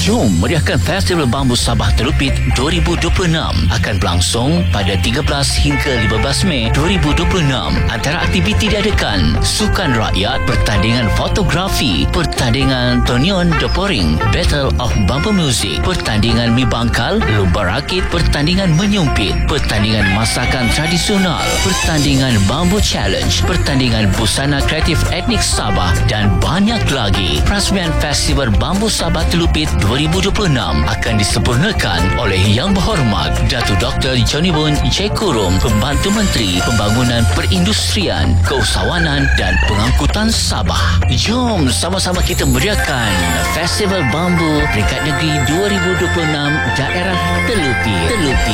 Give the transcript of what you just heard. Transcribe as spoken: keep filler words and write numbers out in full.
Jom meriahkan Festival Bambu Sabah Telupit dua ribu dua puluh enam akan berlangsung pada tiga belas hingga lima belas Mei dua ribu dua puluh enam. Antara aktiviti diadakan sukan rakyat, pertandingan fotografi, pertandingan Tonion Doporing, Battle of Bambu Music, pertandingan mi bangkal, lomba rakit, pertandingan menyumpit, pertandingan masakan tradisional, pertandingan Bambu Challenge, pertandingan busana kreatif etnik Sabah dan banyak lagi. Perasmian Festival Bambu Sabah Telupit dua ribu dua puluh enam akan disempurnakan oleh Yang Berhormat Datuk Doktor Johnny Boon J. Kurum, Pembantu Menteri Pembangunan Perindustrian, Keusahawanan dan Pengangkutan Sabah. Jom sama-sama kita meriahkan Festival Bambu Peringkat Negeri dua ribu dua puluh enam Daerah Telupit. Telupit.